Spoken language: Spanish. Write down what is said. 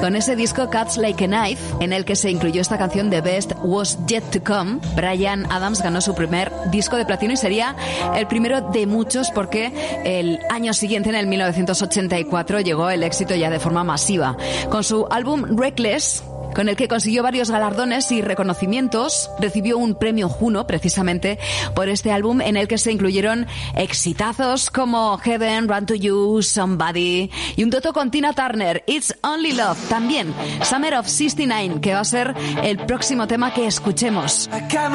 Con ese disco Cuts Like a Knife, en el que se incluyó esta canción The Best Was Yet to Come, Bryan Adams ganó su primer disco de platino y sería el primero de muchos porque el año siguiente, en el 1984, llegó el éxito ya de forma masiva. Con su álbum Reckless, con el que consiguió varios galardones y reconocimientos, recibió un premio Juno precisamente por este álbum, en el que se incluyeron exitazos como Heaven, Run to You, Somebody y un dueto con Tina Turner, It's Only Love. También Summer of '69, que va a ser el próximo tema que escuchemos.